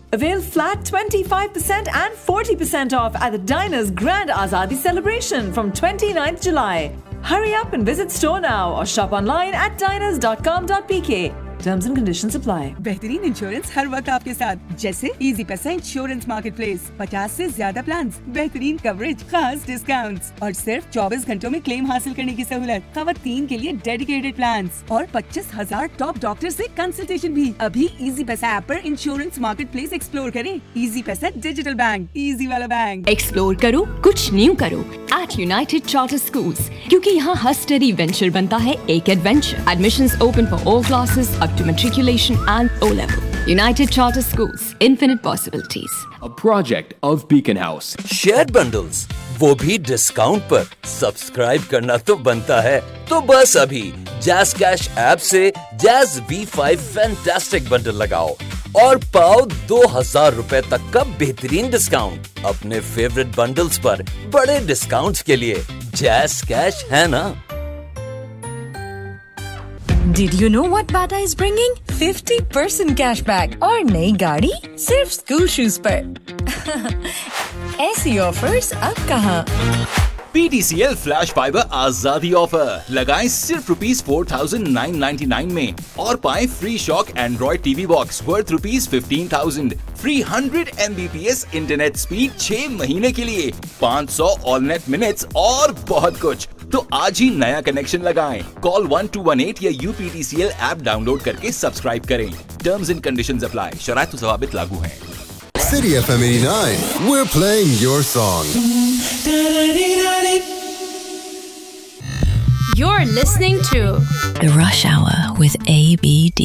Avail flat 25% and 40% off at the Diners Grand Azadi celebration from 29th July. Hurry up and visit store now or shop online at diners.com.pk. Terms and conditions apply. बेहतरीन insurance हर वक्त आपके साथ, जैसे easy पैसा insurance market place, 50 से ज्यादा plan, बेहतरीन coverage, खास डिस्काउंट्स और सिर्फ 24 घंटों में क्लेम हासिल करने की सहूलत। खवातीन के लिए डेडिकेटेड प्लान और 25,000 टॉप डॉक्टर से कंसल्टेशन भी। अभी इजी पैसा ऐप पर इंश्योरेंस मार्केट प्लेस एक्सप्लोर करें। इजी पैसा डिजिटल बैंक, इजी वाला बैंक। एक्सप्लोर करो, कुछ न्यू करो at United Charter Schools, क्योंकि यहाँ हर स्टडी वेंचर बनता है एक adventure. Admissions open for all classes up to matriculation and O-level. United Charter Schools, infinite possibilities. A project of Beacon House. Share bundles, वो भी डिस्काउंट पर। Subscribe करना तो बनता है, तो बस अभी जैज़ कैश ऐप से जैज़ V5 फैंटास्टिक बंडल लगाओ और पाओ 2,000 रुपए तक का बेहतरीन डिस्काउंट। अपने फेवरेट बंडल्स पर बड़े डिस्काउंट्स के लिए जैज़ कैश है ना। Did you know what Bata is bringing? 50% cashback और नई गाड़ी सिर्फ स्कूल शूज पर। ऐसी ऑफर्स अब कहाँ? PTCL फ्लैश फाइबर आजादी ऑफर लगाएं सिर्फ ₹4,999 में और पाएं free shock Android TV box worth ₹15,000, free 100 Mbps internet speed 6 महीने के लिए, 500 ऑल नेट मिनट्स और बहुत कुछ। तो आज ही नया कनेक्शन लगाएं। कॉल 1218 या UPTCL ऐप डाउनलोड करके सब्सक्राइब करें। टर्म्स एंड कंडीशंस अप्लाई, शराइत व ज़वाबित लागू हैं। City FM 89, we're playing your song. You're listening to The Rush Hour with ABD.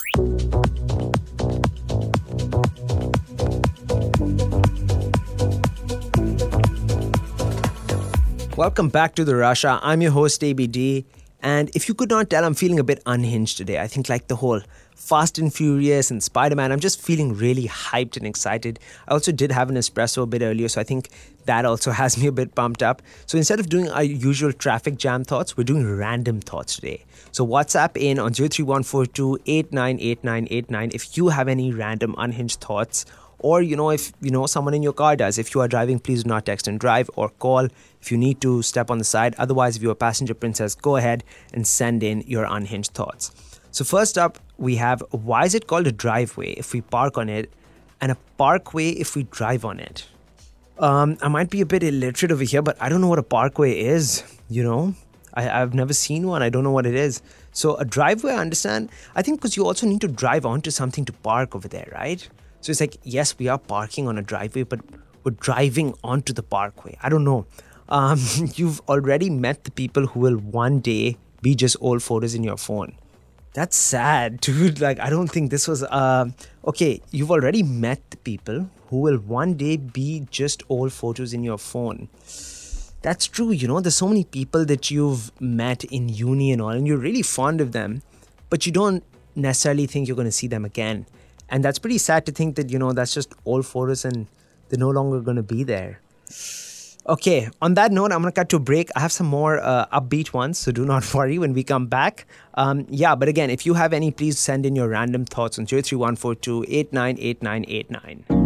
Welcome back to The Rush Hour. I'm your host ABD, and if you could not tell, I'm feeling a bit unhinged today. I think like the whole Fast and Furious and Spider-Man, I'm just feeling really hyped and excited. I also did have an espresso a bit earlier, so I think that also has me a bit pumped up. So instead of doing our usual traffic jam thoughts, we're doing random thoughts today. So WhatsApp in on 03142 898989 if you have any random unhinged thoughts, or if someone in your car does. If you are driving, please do not text and drive or call if you need to step on the side. Otherwise, if you're a passenger princess, go ahead and send in your unhinged thoughts. So first up, we have, why is it called a driveway if we park on it, and a parkway if we drive on it? I might be a bit illiterate over here, but I don't know what a parkway is, I've never seen one. I don't know what it is. So a driveway, I understand. I think because you also need to drive onto something to park over there, right? So it's like, yes, we are parking on a driveway, but we're driving onto the parkway. I don't know. You've already met the people who will one day be just old photos in your phone. That's sad, dude. Like, I don't think this was... Okay, you've already met the people who will one day be just old photos in your phone. That's true, There's so many people that you've met in uni and all, and you're really fond of them, but you don't necessarily think you're going to see them again. And that's pretty sad to think that, that's just old photos and they're no longer going to be there. Okay, on that note, I'm going to cut to a break. I have some more upbeat ones, so do not worry when we come back. But again, if you have any, please send in your random thoughts on 03142 898989.